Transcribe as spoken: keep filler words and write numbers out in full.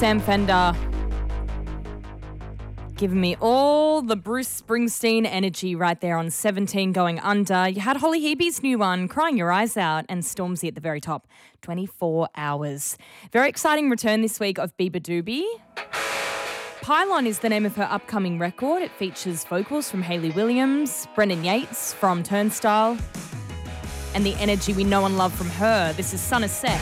Sam Fender. Giving me all the Bruce Springsteen energy right there on seventeen going under. You had Holly Hebe's new one, Crying Your Eyes Out, and Stormzy at the very top, twenty-four hours. Very exciting return this week of Bieber Doobie. Pylon is the name of her upcoming record. It features vocals from Hayley Williams, Brendan Yates from Turnstile, and the energy we know and love from her. This is Son of Seth.